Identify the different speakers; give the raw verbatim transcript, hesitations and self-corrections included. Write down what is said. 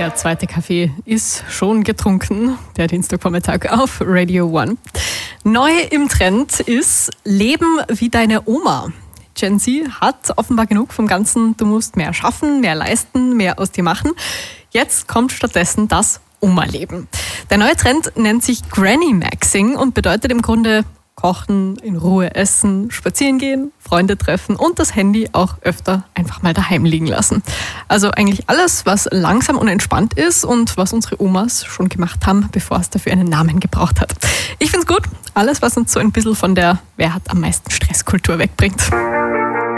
Speaker 1: Der zweite Kaffee ist schon getrunken, der Dienstagvormittag auf Radio One. Neu im Trend ist Leben wie deine Oma. Gen Z hat offenbar genug vom Ganzen, du musst mehr schaffen, mehr leisten, mehr aus dir machen. Jetzt kommt stattdessen das Oma-Leben. Der neue Trend nennt sich Granny Maxing und bedeutet im Grunde kochen, in Ruhe essen, spazieren gehen, Freunde treffen und das Handy auch öfter einfach mal daheim liegen lassen. Also eigentlich alles, was langsam und entspannt ist und was unsere Omas schon gemacht haben, bevor es dafür einen Namen gebraucht hat. Ich find's gut. Alles, was uns so ein bisschen von der Wer hat am meisten Stresskultur wegbringt.